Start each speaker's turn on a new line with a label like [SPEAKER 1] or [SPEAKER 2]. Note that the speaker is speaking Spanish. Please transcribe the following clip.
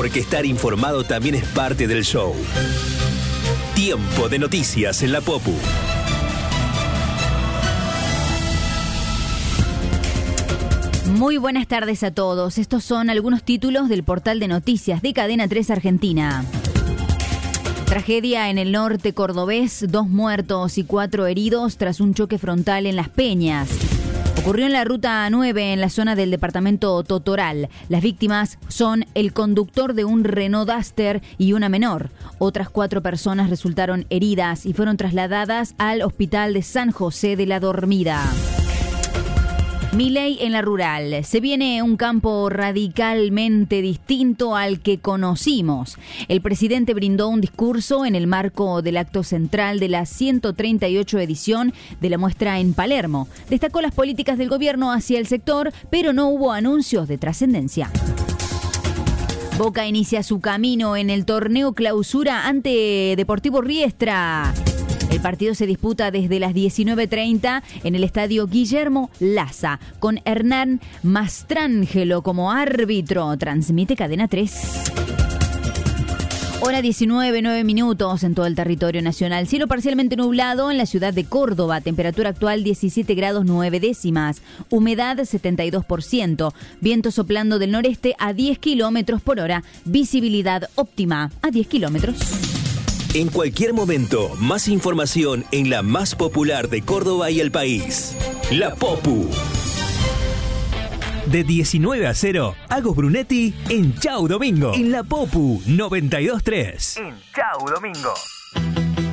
[SPEAKER 1] porque estar informado también es parte del show. Tiempo de noticias en la Popu.
[SPEAKER 2] Muy buenas tardes a todos. Estos son algunos títulos del portal de noticias de Cadena 3 Argentina. Tragedia en el norte cordobés, 2 muertos y 4 heridos tras un choque frontal en Las Peñas. Ocurrió en la ruta 9 en la zona del departamento Totoral. Las víctimas son el conductor de un Renault Duster y una menor. Otras 4 personas resultaron heridas y fueron trasladadas al hospital de San José de la Dormida. Milei en la rural. Se viene un campo radicalmente distinto al que conocimos. El presidente brindó un discurso en el marco del acto central de la 138 edición de la muestra en Palermo. Destacó las políticas del gobierno hacia el sector, pero no hubo anuncios de trascendencia. Boca inicia su camino en el torneo clausura ante Deportivo Riestra. El partido se disputa desde las 19:30 en el estadio Guillermo Laza, con Hernán Mastrangelo como árbitro. Transmite Cadena 3. Hora 19, 9 minutos en todo el territorio nacional. Cielo parcialmente nublado en la ciudad de Córdoba. Temperatura actual 17 grados 9 décimas. Humedad 72%. Viento soplando del noreste a 10 kilómetros por hora. Visibilidad óptima a 10 kilómetros.
[SPEAKER 1] En cualquier momento, más información en la más popular de Córdoba y el país. La Popu. De 19 a 0, Agos Brunetti en Chau Domingo. En La Popu 92.3.
[SPEAKER 3] En Chau Domingo.